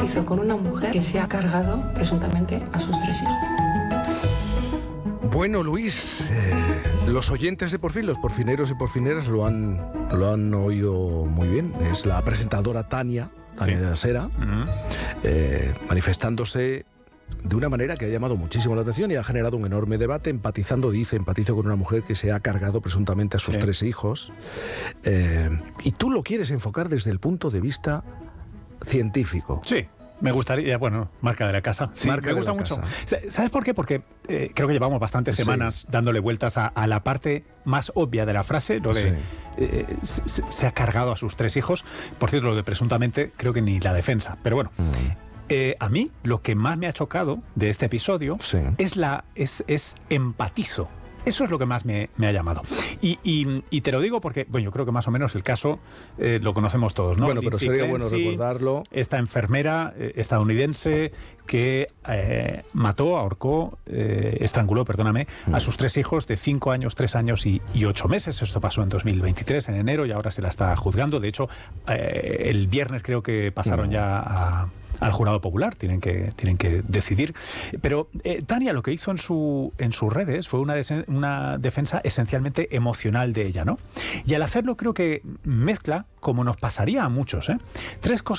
empatizo con una mujer que se ha cargado presuntamente a sus 3 hijos. Bueno, Luis, los oyentes de Por Fin, los porfineros y porfineras lo han oído muy bien. Es la presentadora Tania de la Sera, manifestándose de una manera que ha llamado muchísimo la atención y ha generado un enorme debate, empatizo con una mujer que se ha cargado presuntamente a sus 3 hijos. Y tú lo quieres enfocar desde el punto de vista científico. Sí. Me gustaría, bueno, marca de la casa. Sí, me gusta mucho. ¿Sabes por qué? Porque creo que llevamos bastantes semanas dándole vueltas a la parte más obvia de la frase, lo de se ha cargado a sus 3 hijos. Por cierto, lo de presuntamente, creo que ni la defensa. Pero bueno, a mí lo que más me ha chocado de este episodio es empatizo. Eso es lo que más me ha llamado. Y te lo digo porque, bueno, yo creo que más o menos el caso lo conocemos todos, ¿no? Bueno, pero sería bueno recordarlo. Esta enfermera estadounidense que ahorcó, estranguló, a sus 3 hijos de 5 años, 3 años y 8 meses. Esto pasó en 2023, en enero, y ahora se la está juzgando. De hecho, el viernes creo que pasaron ya al jurado popular, tienen que decidir. Pero Tania lo que hizo en sus redes fue una defensa esencialmente emocional de ella, ¿no? Y al hacerlo creo que mezcla, como nos pasaría a muchos, 3 cosas